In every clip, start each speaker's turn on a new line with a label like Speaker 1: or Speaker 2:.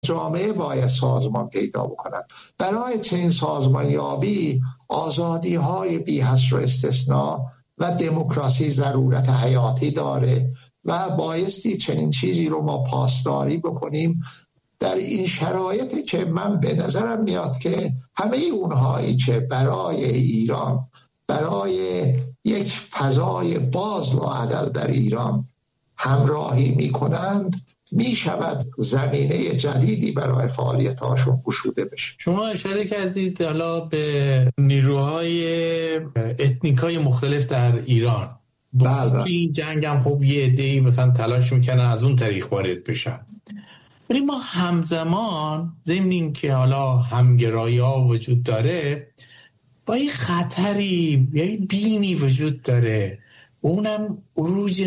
Speaker 1: جامعه باید سازمان پیدا بکنن. برای چنین سازمان یابی آزادی های بی حصر و استثناء و دموکراسی ضرورت حیاتی داره و بایستی چنین چیزی رو ما پاسداری بکنیم. در این شرایطی که من به نظرم میاد که همه اونهایی که برای ایران، برای یک فضای باز لااقل در ایران همراهی میکنند، میشود زمینه جدیدی برای فعالیت‌هاشون گشوده بشه.
Speaker 2: شما اشاره کردید حالا به نیروهای اتنیکای مختلف در ایران.
Speaker 1: بله.
Speaker 2: توی این جنگ هم خب یه عده‌ای مثلا تلاش میکنن از اون طریق وارد بشن، ولی ما همزمان ضمن این که حالا همگرایی‌ها وجود داره، با یه خطری یا یه بیمی وجود داره، اونم عروج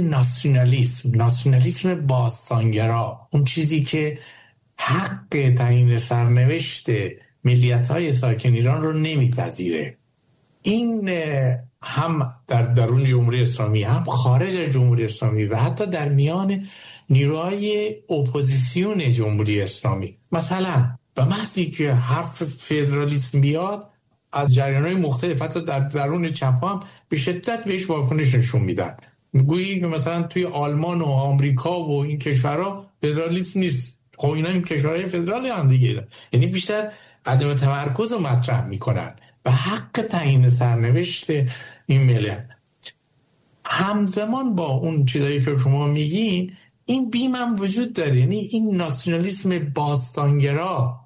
Speaker 2: ناسیونالیسم باستانگرا، اون چیزی که حق تعیین سرنوشت ملیت‌های ساکن ایران رو نمیپذیره. این هم در درون جمهوری اسلامی، هم خارج از جمهوری اسلامی و حتی در میان نیروهای اپوزیسیون جمهوری اسلامی. مثلا به محضی که حرف فدرالیسم بیاد، از جریان‌های مختلف حتی در درون چپ هم به شدت بهش واکنش نشون میدن. گویی که مثلا توی آلمان و آمریکا و این کشورها فدرالیسم نیست. خب اینا این کشورهای فدرالی هم دیگه، یعنی بیشتر عدم تمرکز رو مطرح میکنن و حق تعیین سرنوشت این ملت. همزمان با اون چیزایی که شما میگین، این بیم هم وجود داره، یعنی این ناسیونالیسم باستانگرا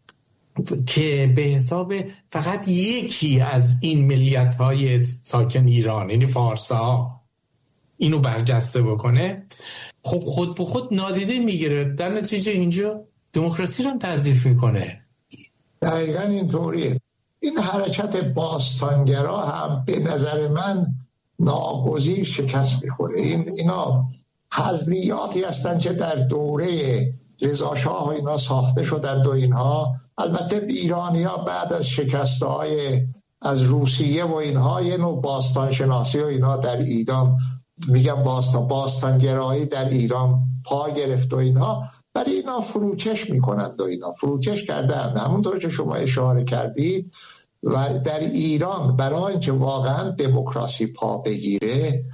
Speaker 2: که به حساب فقط یکی از این ملیت‌های ساکن ایران، یعنی فارس‌ها، اینو برجسته بکنه، خب خود به خود نادیده میگیره، در نتیجه اینجا دموکراسی رو هم تضعیف میکنه.
Speaker 1: دقیقاً اینطوریه. این حرکت باستانگرا هم به نظر من ناگزیر شکست میخوره. اینا حزلیاتی هستن که در دوره رضا شاه اینا ساخته شدند و اینها. البته ایرانی‌ها بعد از شکست‌های از روسیه و اینها یه نوع باستان شناسی و اینا در ایران میگم باستانگرایی در ایران پا گرفت و اینها، ولی اینا فروکش میکنند و اینا فروکش کردن. همونطور که شما اشاره کردید و در ایران برای اینکه واقعا دموکراسی پا بگیره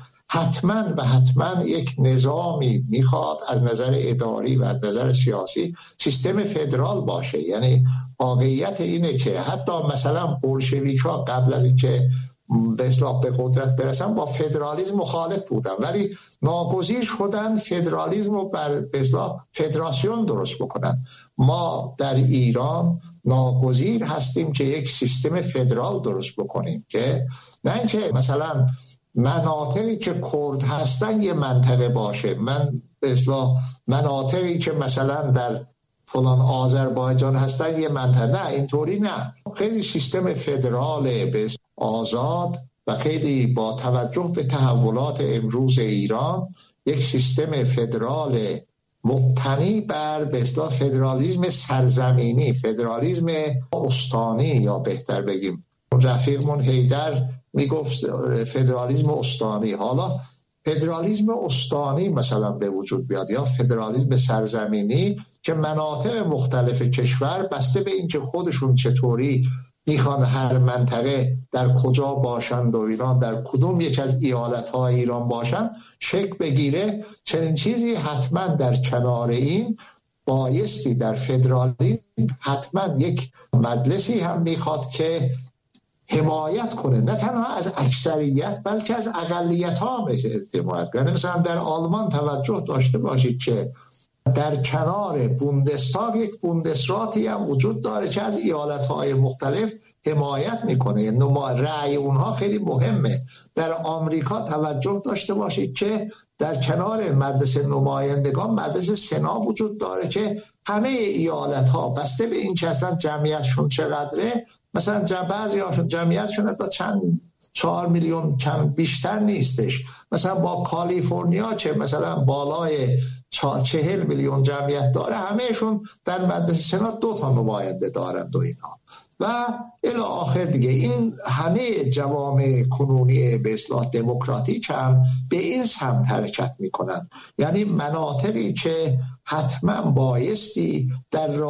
Speaker 1: حتما یک نظامی میخواد از نظر اداری و از نظر سیاسی سیستم فدرال باشه. یعنی واقعیت اینه که حتی مثلا بولشویک‌ها قبل از اینکه به اصلاح به قدرت برسن با فدرالیسم مخالف بودن، ولی ناگزیر شدن فدرالیسم رو به اصلاح فدراسیون درست بکنن. ما در ایران ناگزیر هستیم که یک سیستم فدرال درست بکنیم، که نه اینکه مثلا مناطقی که کرد هستن یه منطقه باشه، به اصلاح مناطقی که مثلا در فلان آذربایجان هستن یه منطقه، نه اینطوری نه. خیلی سیستم فدرال آزاد و خیلی با توجه به تحولات امروز ایران یک سیستم فدرال مبتنی بر به اصطلاح فدرالیسم سرزمینی، فدرالیسم استانی، یا بهتر بگیم رفیقمون حیدر میگفت فدرالیسم استانی. حالا فدرالیسم استانی مثلا به وجود بیاد یا فدرالیسم سرزمینی که مناطق مختلف کشور بسته به اینکه خودشون چطوری میخوان هر منطقه در کجا باشند و ایران در کدوم یک از ایالت‌های ایران باشند شکل بگیره. چنین چیزی حتما در کنار این بایستی در فدرالیسم حتما یک مجلسی هم میخواد که حمایت کنه، نه تنها از اکثریت بلکه از اقلیت ها حمایت کنه. مثلا در آلمان توجه داشته باشید که در کنار بوندستاگ یک بوندسراتی هم وجود داره که از ایالت‌های مختلف حمایت میکنه، رأی اونها خیلی مهمه. در آمریکا توجه داشته باشید که در کنار مجلس نمایندگان مجلس سنا وجود داره که همه ایالت‌ها بسته به این که اصلا جمعیتشون چقدره، مثلا بعضی هاشون جمعیتشون حتی 4 میلیون کم بیشتر نیستش. مثلا با کالیفرنیا که مثلا بالای 40 میلیون جمعیت داره، همهشون در مجلس سنا 2 نماینده دارند و اینها و الی آخر دیگه. این همه جوامع کنونی به اصطلاح دموکراتیک هم به این سمت حرکت میکنن، یعنی مناطقی که حتما بایستی در